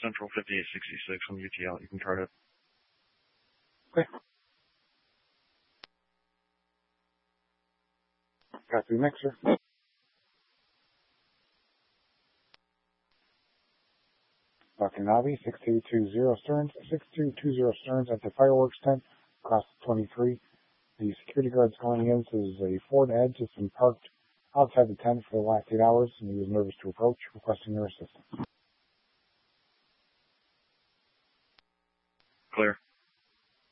Central 5866 on UTL. You can chart it. Okay. Copy mixer. Wakanabe, 6220 Stearns at the fireworks tent across the 23. The security guard's calling in says a Ford Edge has been parked outside the tent for the last 8 hours and he was nervous to approach, requesting their assistance.